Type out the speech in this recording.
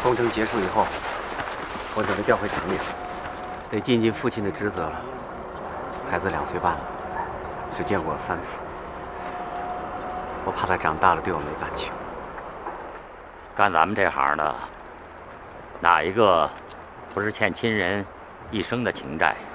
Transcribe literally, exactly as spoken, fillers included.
工程结束以后，我准备调回城里，得尽尽父亲的职责了。孩子两岁半了，只见过我三次，我怕他长大了对我没感情。 干咱们这行的，哪一个不是欠亲人一生的情债？